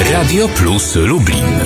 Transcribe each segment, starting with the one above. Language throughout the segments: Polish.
Radio Plus Lublin.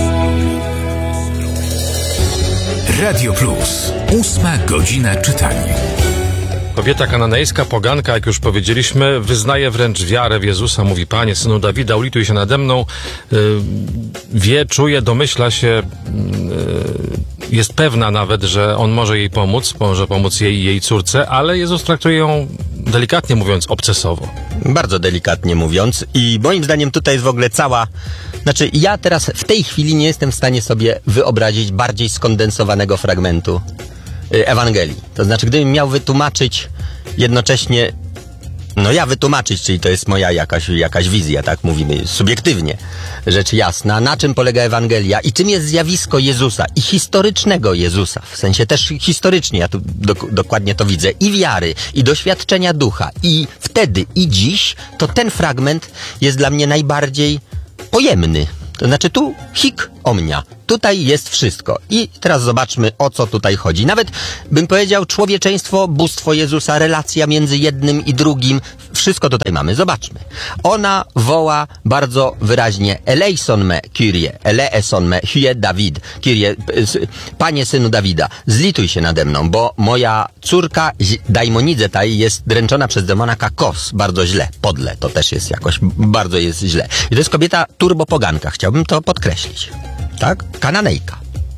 Radio Plus. 8 godzina czytania. Kobieta kananejska, poganka, jak już powiedzieliśmy, wyznaje wręcz wiarę w Jezusa. Mówi: Panie, Synu Dawida, ulituj się nade mną. Wie, czuje, domyśla się, jest pewna nawet, że On może jej pomóc, może pomóc jej i jej córce, ale Jezus traktuje ją, delikatnie mówiąc, obcesowo. Bardzo delikatnie mówiąc, i moim zdaniem tutaj jest w ogóle ja teraz w tej chwili nie jestem w stanie sobie wyobrazić bardziej skondensowanego fragmentu Ewangelii. To znaczy, gdybym miał wytłumaczyć jednocześnie, czyli to jest moja jakaś wizja, tak mówimy subiektywnie, rzecz jasna, na czym polega Ewangelia i czym jest zjawisko Jezusa i historycznego Jezusa, w sensie też historycznie, ja tu dokładnie to widzę, i wiary, i doświadczenia ducha, i wtedy, i dziś, to ten fragment jest dla mnie najbardziej pojemny. To znaczy tu hic omnia. Tutaj jest wszystko. I teraz zobaczmy, o co tutaj chodzi. Nawet bym powiedział człowieczeństwo, bóstwo Jezusa, relacja między jednym i drugim. Wszystko tutaj mamy. Zobaczmy. Ona woła bardzo wyraźnie: Eleison me, Kyrie, eleison me, hie Dawid, Kyrie, Panie, Synu Dawida, zlituj się nade mną, bo moja córka Daimonidzetaj jest dręczona przez demona kakos. Bardzo źle, podle. To też jest jakoś, bardzo jest źle. I to jest kobieta turbopoganka. Chciałbym to podkreślić. Tak? Kananejka.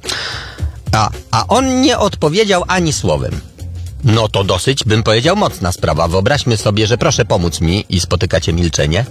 A on nie odpowiedział ani słowem. No to dosyć, bym powiedział, mocna sprawa. Wyobraźmy sobie, że proszę pomóc mi i spotykacie milczenie.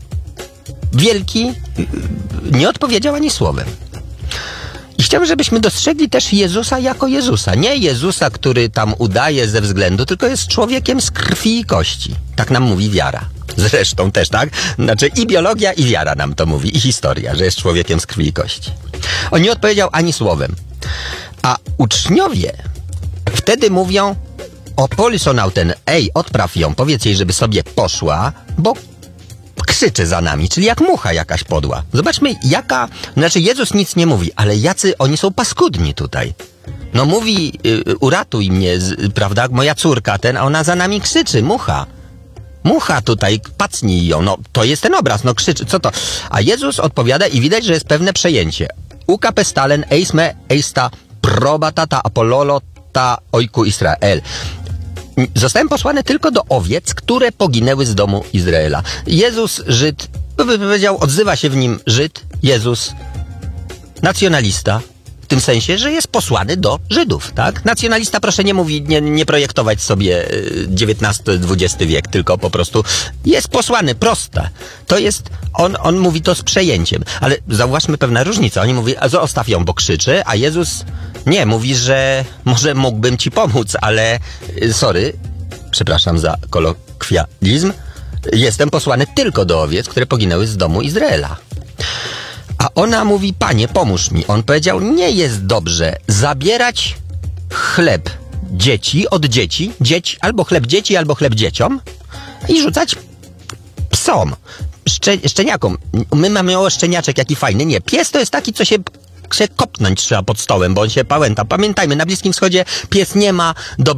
Wielki nie odpowiedział ani słowem. I chciałbym, żebyśmy dostrzegli też Jezusa jako Jezusa. Nie Jezusa, który tam udaje ze względu, tylko jest człowiekiem z krwi i kości. Tak nam mówi wiara. Zresztą też, tak? Znaczy i biologia, i wiara nam to mówi, i historia, że jest człowiekiem z krwi i kości. On nie odpowiedział ani słowem. A uczniowie wtedy mówią: o polisonauten, odpraw ją, powiedz jej, żeby sobie poszła, bo krzyczy za nami, czyli jak mucha jakaś podła. Zobaczmy, Jezus nic nie mówi, ale jacy oni są paskudni tutaj. No mówi: uratuj mnie, prawda, moja córka, a ona za nami krzyczy, mucha. Mucha tutaj, pacnij ją. No, to jest ten obraz, no krzyczy, co to? A Jezus odpowiada i widać, że jest pewne przejęcie. Uka pestalen eisme eista probatata apololota oiku Israel. Zostałem posłany tylko do owiec, które poginęły z domu Izraela. Jezus, Żyd, powiedział, odzywa się w nim Żyd, Jezus, nacjonalista, w tym sensie, że jest posłany do Żydów, tak? Nacjonalista, proszę nie mówić, nie projektować sobie XIX-XX wiek, tylko po prostu jest posłany, proste. To jest, on mówi to z przejęciem, ale zauważmy pewną różnicę. Oni mówi: zostaw ją, bo krzyczy, a Jezus nie, mówi, że może mógłbym ci pomóc, ale przepraszam za kolokwializm, jestem posłany tylko do owiec, które poginęły z domu Izraela. A ona mówi: Panie, pomóż mi. On powiedział: nie jest dobrze zabierać chleb od dzieci, albo chleb dzieci, albo chleb dzieciom i rzucać psom, szczeniakom. My mamy szczeniaczek, jaki fajny. Nie, pies to jest taki, co się kopnąć trzeba pod stołem, bo on się pałęta. Pamiętajmy, na Bliskim Wschodzie pies nie ma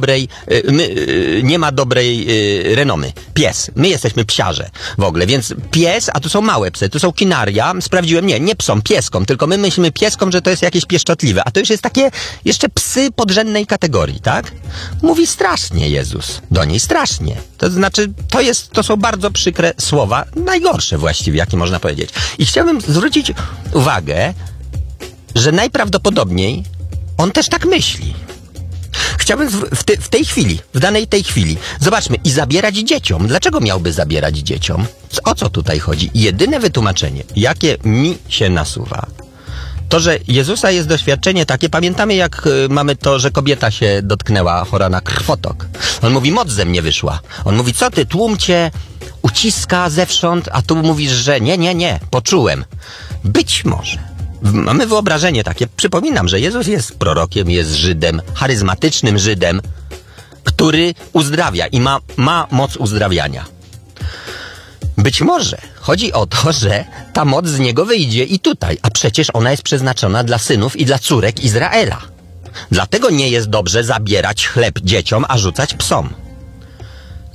dobrej renomy. Pies. My jesteśmy psiarze w ogóle, więc pies, a tu są małe psy, tu są kinaria. Sprawdziłem, nie psom, pieskom, tylko my myślimy pieskom, że to jest jakieś pieszczotliwe, a to już jest takie jeszcze psy podrzędnej kategorii, tak? Mówi strasznie Jezus do niej, strasznie. To znaczy, to są bardzo przykre słowa, najgorsze właściwie, jakie można powiedzieć. I chciałbym zwrócić uwagę, że najprawdopodobniej on też tak myśli. Chciałbym w danej tej chwili, zobaczmy, i zabierać dzieciom. Dlaczego miałby zabierać dzieciom? O co tutaj chodzi? Jedyne wytłumaczenie, jakie mi się nasuwa, to, że Jezusa jest doświadczenie takie, pamiętamy, jak mamy to, że kobieta się dotknęła, chora na krwotok. On mówi: moc ze mnie wyszła. On mówi: co ty, tłum cię uciska zewsząd, a tu mówisz, że nie, poczułem. Być może. Mamy wyobrażenie takie. Przypominam, że Jezus jest prorokiem, jest Żydem, charyzmatycznym Żydem, który uzdrawia i ma moc uzdrawiania. Być może chodzi o to, że ta moc z niego wyjdzie i tutaj, a przecież ona jest przeznaczona dla synów i dla córek Izraela. Dlatego nie jest dobrze zabierać chleb dzieciom, a rzucać psom.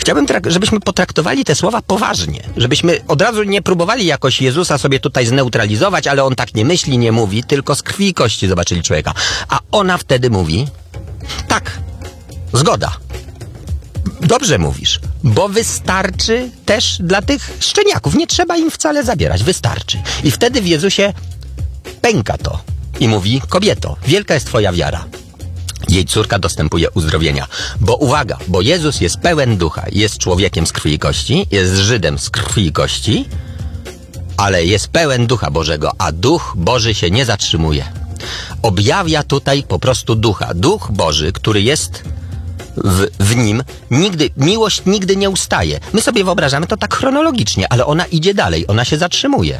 chciałbym, żebyśmy potraktowali te słowa poważnie. Żebyśmy od razu nie próbowali jakoś Jezusa sobie tutaj zneutralizować, ale on tak nie myśli, nie mówi, tylko z krwi i kości zobaczyli człowieka. A ona wtedy mówi, tak, zgoda. Dobrze mówisz, bo wystarczy też dla tych szczeniaków. Nie trzeba im wcale zabierać, wystarczy. I wtedy w Jezusie pęka to i mówi, kobieto, wielka jest twoja wiara. Jej córka dostępuje uzdrowienia. Bo uwaga, bo Jezus jest pełen ducha, jest człowiekiem z krwi i kości, jest Żydem z krwi i kości, ale jest pełen Ducha Bożego, a Duch Boży się nie zatrzymuje. Objawia tutaj po prostu Ducha. Duch Boży, który jest w nim, miłość nigdy nie ustaje. My sobie wyobrażamy to tak chronologicznie, ale ona idzie dalej, ona się zatrzymuje.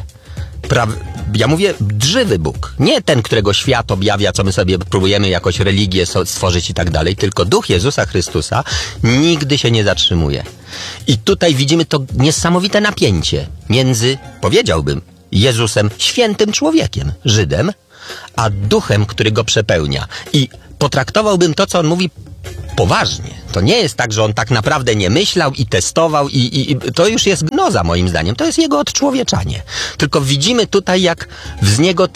Ja mówię żywy Bóg, nie ten, którego świat objawia, co my sobie próbujemy jakoś religię stworzyć i tak dalej, tylko Duch Jezusa Chrystusa nigdy się nie zatrzymuje. I tutaj widzimy to niesamowite napięcie między, powiedziałbym, Jezusem, świętym człowiekiem, Żydem, a Duchem, który go przepełnia. I potraktowałbym to, co on mówi, poważnie. To nie jest tak, że on tak naprawdę nie myślał i testował i to już jest gnoza moim zdaniem. To jest jego odczłowieczanie. Tylko widzimy tutaj, jak z niego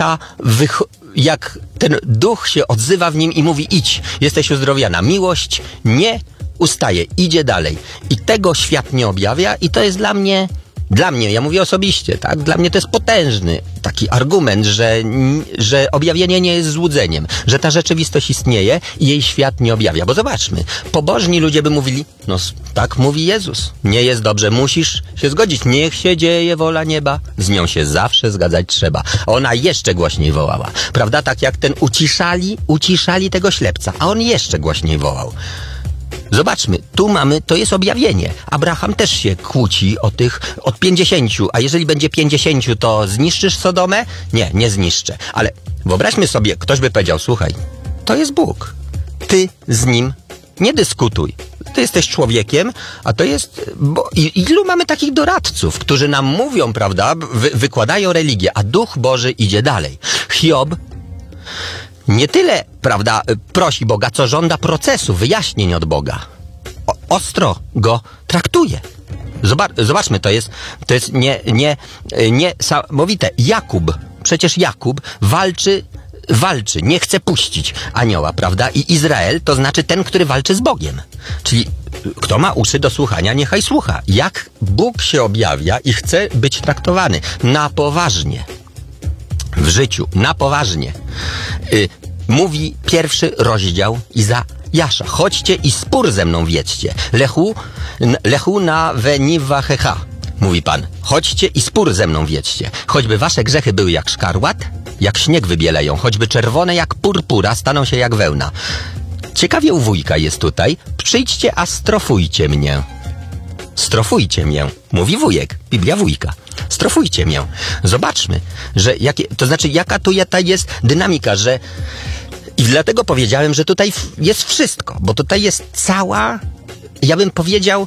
jak ten duch się odzywa w nim i mówi, idź, jesteś uzdrowiona. Miłość nie ustaje, idzie dalej. I tego świat nie objawia i to jest dla mnie, ja mówię osobiście, tak? Dla mnie to jest potężny taki argument, że objawienie nie jest złudzeniem, że ta rzeczywistość istnieje i jej świat nie objawia. Bo zobaczmy, pobożni ludzie by mówili, no tak mówi Jezus, nie jest dobrze, musisz się zgodzić, niech się dzieje wola nieba, z nią się zawsze zgadzać trzeba. Ona jeszcze głośniej wołała, prawda? Tak jak ten uciszali tego ślepca, a on jeszcze głośniej wołał. Zobaczmy, tu mamy, to jest objawienie. Abraham też się kłóci od 50, a jeżeli będzie 50, to zniszczysz Sodomę? Nie, nie zniszczę. Ale wyobraźmy sobie, ktoś by powiedział, słuchaj, to jest Bóg. Ty z nim nie dyskutuj. Ty jesteś człowiekiem, a to jest... Ilu mamy takich doradców, którzy nam mówią, prawda, wykładają religię, a Duch Boży idzie dalej. Hiob nie tyle, prawda, prosi Boga, co żąda procesu, wyjaśnień od Boga. Ostro go traktuje. Zobaczmy, to jest niesamowite. Przecież Jakub walczy, nie chce puścić anioła, prawda? I Izrael to znaczy ten, który walczy z Bogiem. Czyli kto ma uszy do słuchania, niechaj słucha. Jak Bóg się objawia i chce być traktowany na poważnie. W życiu, na poważnie. Mówi pierwszy rozdział Izajasza. Chodźcie i spór ze mną wiedźcie. Lechu na weniwachecha. Mówi Pan. Chodźcie i spór ze mną wiedźcie. Choćby wasze grzechy były jak szkarłat, jak śnieg wybieleją. Choćby czerwone jak purpura, staną się jak wełna. Ciekawie u wujka jest tutaj. Przyjdźcie, a strofujcie mnie. Strofujcie mnie, mówi wujek, Biblia wujka. Strofujcie mnie. Zobaczmy, że jaka tu jest dynamika, że i dlatego powiedziałem, że tutaj jest wszystko, bo tutaj jest cała, ja bym powiedział,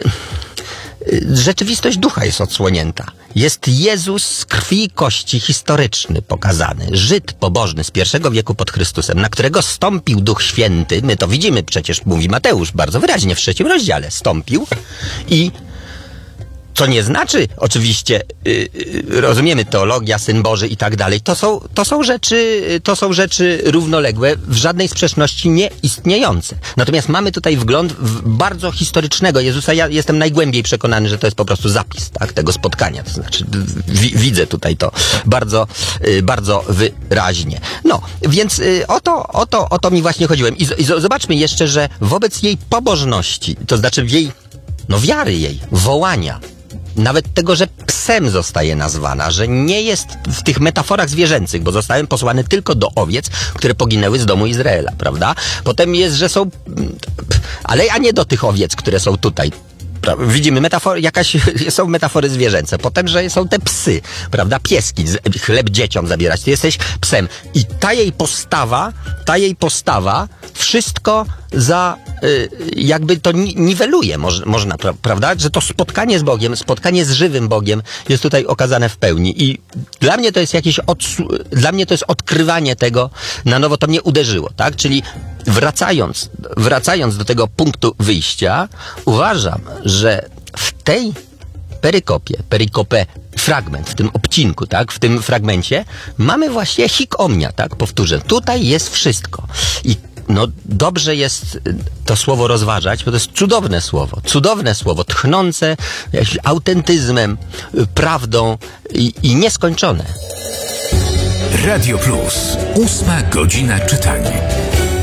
rzeczywistość ducha jest odsłonięta. Jest Jezus z krwi i kości historyczny pokazany. Żyd pobożny z I wieku pod Chrystusem, na którego stąpił Duch Święty. My to widzimy przecież, mówi Mateusz bardzo wyraźnie w 3 rozdziale. Stąpił i co nie znaczy, oczywiście, rozumiemy teologia, Syn Boży i tak dalej. To są rzeczy równoległe, w żadnej sprzeczności nie istniejące. Natomiast mamy tutaj wgląd w bardzo historycznego Jezusa. Ja jestem najgłębiej przekonany, że to jest po prostu zapis, tak, tego spotkania. To znaczy, widzę tutaj to bardzo, bardzo wyraźnie. No, więc o to mi właśnie chodziłem. I zobaczmy jeszcze, że wobec jej pobożności, to znaczy wiary jej, wołania, nawet tego, że psem zostaje nazwana, że nie jest w tych metaforach zwierzęcych, bo zostałem posłany tylko do owiec, które poginęły z domu Izraela, prawda? Potem jest, że są, a nie do tych owiec, które są tutaj. Widzimy są metafory zwierzęce. Potem, że są te psy, prawda? Pieski, chleb dzieciom zabierać. Ty jesteś psem. I ta jej postawa wszystko jakby to niweluje, można, prawda? Że to spotkanie z Bogiem, spotkanie z żywym Bogiem jest tutaj okazane w pełni. I dla mnie to jest dla mnie to jest odkrywanie tego na nowo, to mnie uderzyło, tak? Czyli wracając do tego punktu wyjścia, uważam, że w tej perykopę, fragment, w tym obcinku, tak, w tym fragmencie, mamy właśnie hic omnia, tak, powtórzę. Tutaj jest wszystko. I no dobrze jest to słowo rozważać, bo to jest cudowne słowo, tchnące autentyzmem, prawdą i nieskończone. Radio Plus. 8. godzina czytania.